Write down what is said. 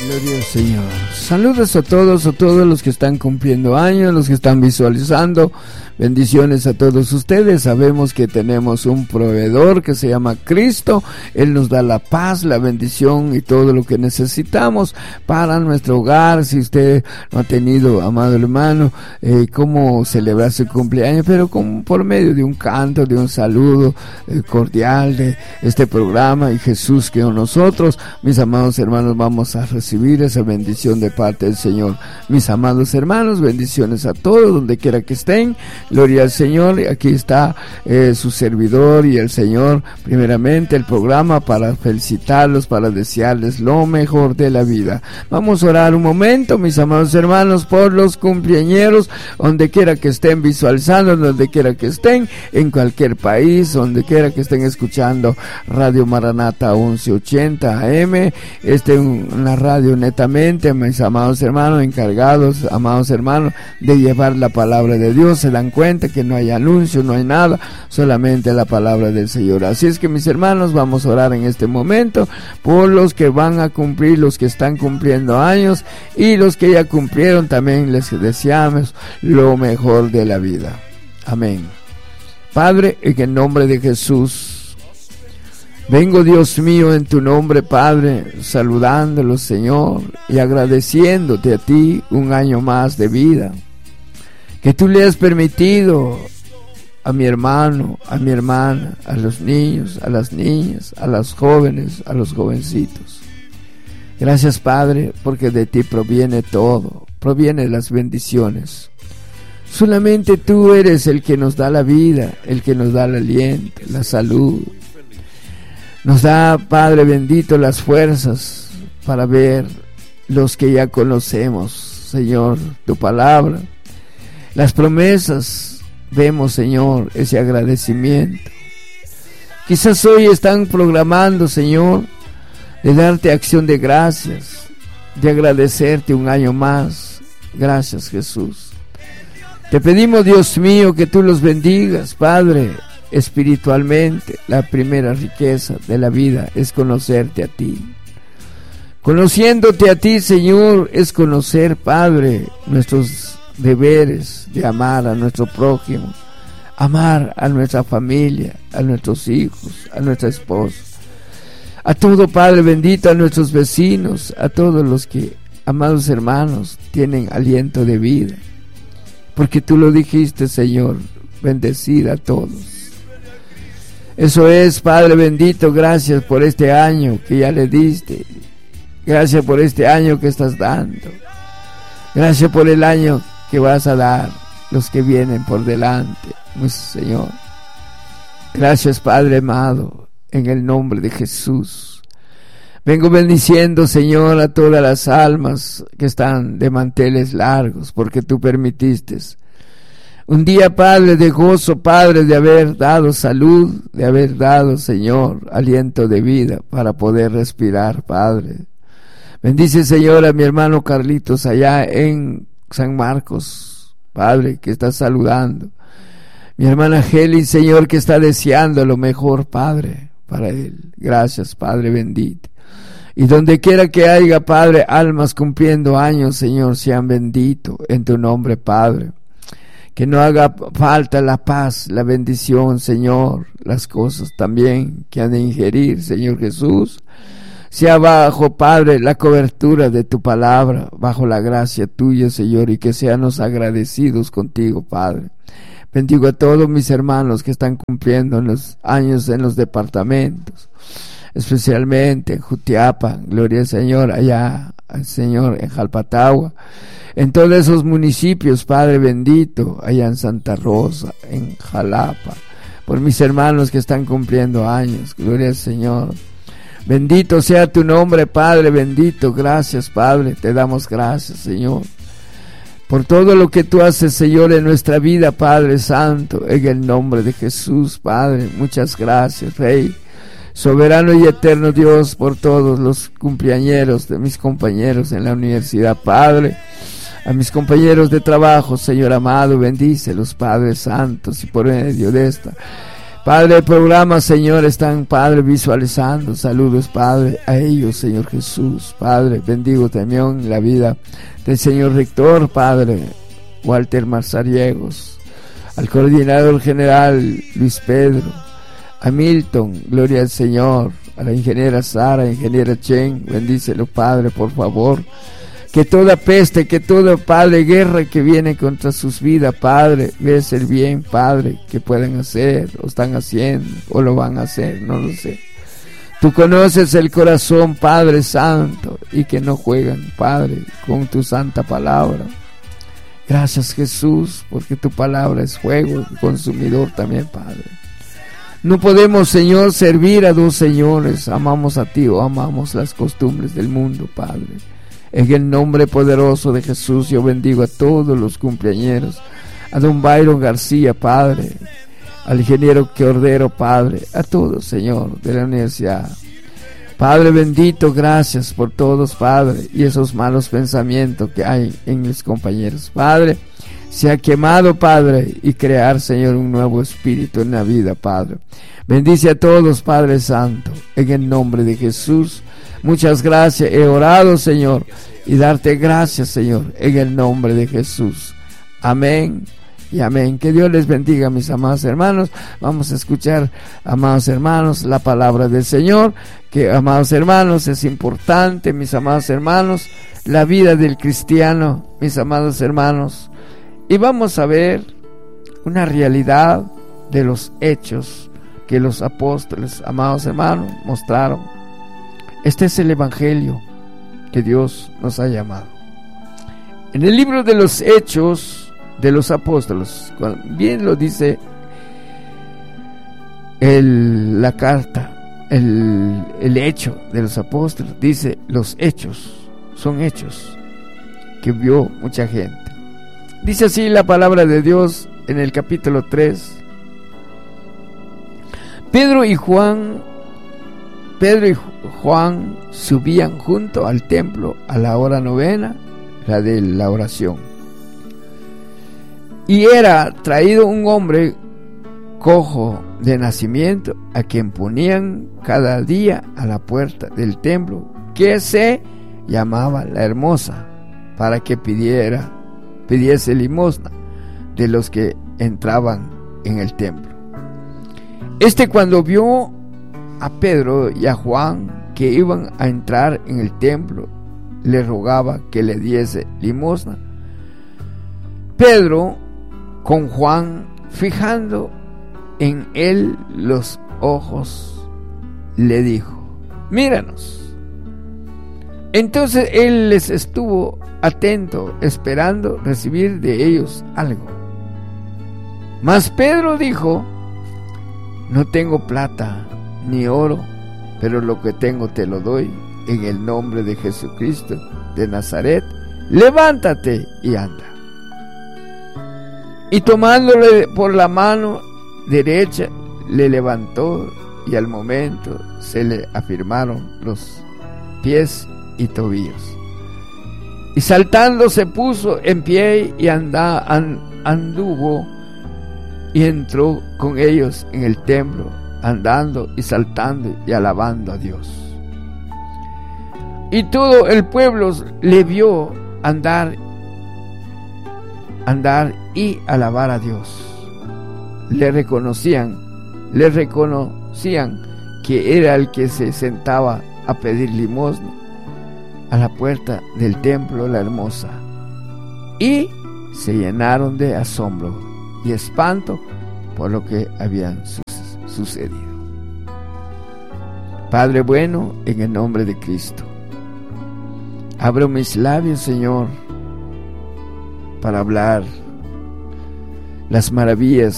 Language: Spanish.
Gloria al Señor. Saludos a todos los que están cumpliendo años, los que están visualizando. Bendiciones a todos ustedes. Sabemos que tenemos un proveedor que se llama Cristo. Él nos da la paz, la bendición y todo lo que necesitamos para nuestro hogar. Si usted no ha tenido, amado hermano, cómo celebrar su cumpleaños, pero por medio de un canto, de un saludo cordial de este programa y Jesús que con nosotros, mis amados hermanos, vamos a recibir esa bendición de parte del Señor. Mis amados hermanos, bendiciones a todos donde quiera que estén. Gloria al Señor. Aquí está su servidor y el Señor, primeramente el programa para felicitarlos, para desearles lo mejor de la vida. Vamos a orar un momento, mis amados hermanos, por los cumpleañeros, donde quiera que estén visualizando, donde quiera que estén, en cualquier país, donde quiera que estén escuchando Radio Maranata 1180 AM, una radio netamente, mis amados hermanos, encargados, amados hermanos, de llevar la palabra de Dios. Se dan cuenta que no hay anuncio, no hay nada, solamente la palabra del Señor. Así es que, mis hermanos, vamos a orar en este momento por los que van a cumplir, los que están cumpliendo años y los que ya cumplieron. También les deseamos lo mejor de la vida. Amén. Padre, en el nombre de Jesús, vengo, Dios mío, en tu nombre, Padre, saludándolo, Señor, y agradeciéndote a ti un año más de vida que tú le has permitido a mi hermano, a mi hermana, a los niños, a las niñas, a los jóvenes, a los jovencitos. Gracias, Padre, porque de ti proviene todo, provienen las bendiciones. Solamente tú eres el que nos da la vida, el que nos da el aliento, la salud. Nos da, Padre bendito, las fuerzas para ver los que ya conocemos, Señor, tu palabra. Las promesas, vemos, Señor, ese agradecimiento. Quizás hoy están programando, Señor, de darte acción de gracias, de agradecerte un año más. Gracias, Jesús. Te pedimos, Dios mío, que tú los bendigas, Padre, espiritualmente. La primera riqueza de la vida es conocerte a ti. Conociéndote a ti, Señor, es conocer, Padre, nuestros deberes de amar a nuestro prójimo, amar a nuestra familia, a nuestros hijos, a nuestra esposa, a todo, Padre bendito, a nuestros vecinos, a todos los que, amados hermanos, tienen aliento de vida, porque tú lo dijiste, Señor, bendecid a todos. Eso es, Padre bendito, gracias por este año que ya le diste, gracias por este año que estás dando, gracias por el año que vas a dar, los que vienen por delante, mi Señor. Gracias, Padre amado, en el nombre de Jesús. Vengo bendiciendo, Señor, a todas las almas que están de manteles largos, porque tú permitiste un día, Padre, de gozo, Padre, de haber dado salud, de haber dado, Señor, aliento de vida para poder respirar, Padre. Bendice, Señor, a mi hermano Carlitos allá en San Marcos, Padre, que está saludando. Mi hermana Heli, Señor, que está deseando lo mejor, Padre, para él. Gracias, Padre bendito. Y donde quiera que haya, Padre, almas cumpliendo años, Señor, sean benditos en tu nombre, Padre. Que no haga falta la paz, la bendición, Señor, las cosas también que han de ingerir, Señor Jesús. Sea bajo, Padre, la cobertura de tu palabra, bajo la gracia tuya, Señor, y que seamos agradecidos contigo, Padre. Bendigo a todos mis hermanos que están cumpliendo en los años en los departamentos, especialmente en Jutiapa, gloria al Señor, allá, al Señor, en Jalpatagua, en todos esos municipios, Padre bendito, allá en Santa Rosa, en Jalapa, por mis hermanos que están cumpliendo años, gloria al Señor. Bendito sea tu nombre, Padre bendito. Gracias, Padre, te damos gracias, Señor, por todo lo que tú haces, Señor, en nuestra vida, Padre Santo, en el nombre de Jesús, Padre. Muchas gracias, Rey, soberano y eterno Dios, por todos los cumpleañeros de mis compañeros en la universidad, Padre. A mis compañeros de trabajo, Señor amado, bendícelos, Padre Santos, y por medio de esta Padre, el programa, Señor, están, Padre, visualizando. Saludos, Padre, a ellos, Señor Jesús. Padre, bendigo también la vida del señor rector, Padre, Walter Marzariegos, al coordinador general, Luis Pedro, a Milton, gloria al Señor, a la ingeniera Sara, ingeniera Chen, bendícelo, Padre, por favor. Que toda peste, que toda, Padre, guerra que viene contra sus vidas, Padre, ves el bien, Padre, que pueden hacer, o están haciendo, o lo van a hacer, no lo sé. Tú conoces el corazón, Padre Santo, y que no juegan, Padre, con tu santa palabra. Gracias, Jesús, porque tu palabra es fuego consumidor también, Padre. No podemos, Señor, servir a dos señores. Amamos a ti o amamos las costumbres del mundo, Padre. En el nombre poderoso de Jesús, yo bendigo a todos los cumpleañeros, a don Byron García, Padre, al ingeniero Cordero, Padre, a todos, Señor, de la universidad. Padre bendito, gracias por todos, Padre, y esos malos pensamientos que hay en mis compañeros. Padre, se ha quemado, Padre, y crear, Señor, un nuevo espíritu en la vida, Padre. Bendice a todos, Padre Santo, en el nombre de Jesús. Muchas gracias, he orado, Señor, y darte gracias, Señor, en el nombre de Jesús. Amén y amén. Que Dios les bendiga, mis amados hermanos. Vamos a escuchar, amados hermanos, la palabra del Señor, que, amados hermanos, es importante, mis amados hermanos, la vida del cristiano, mis amados hermanos. Y vamos a ver una realidad de los hechos que los apóstoles, amados hermanos, mostraron. Este es el evangelio que Dios nos ha llamado. En el libro de los Hechos de los Apóstoles, bien lo dice la carta, el hecho de los apóstoles, dice los hechos, son hechos que vio mucha gente. Dice así la palabra de Dios en el capítulo 3. Pedro y Juan subían junto al templo a la hora novena, la de la oración. Y era traído un hombre cojo de nacimiento, a quien ponían cada día a la puerta del templo, que se llamaba La Hermosa, para que pidiese limosna de los que entraban en el templo. Cuando vio a Pedro y a Juan que iban a entrar en el templo, le rogaba que le diese limosna. Pedro, con Juan, fijando en él los ojos, le dijo: míranos. Entonces él les estuvo atento, esperando recibir de ellos algo. Mas Pedro dijo: no tengo plata ni oro, pero lo que tengo te lo doy. En el nombre de Jesucristo de Nazaret, levántate y anda. Y tomándole por la mano derecha, le levantó, y al momento se le afirmaron los pies y tobillos. Y saltando se puso en pie y anduvo y entró con ellos en el templo, andando y saltando y alabando a Dios. Y todo el pueblo le vio andar y alabar a Dios. Le reconocían que era el que se sentaba a pedir limosna a la puerta del templo La Hermosa, y se llenaron de asombro y espanto por lo que habían sucedido. Padre bueno, en el nombre de Cristo, abro mis labios, Señor, para hablar las maravillas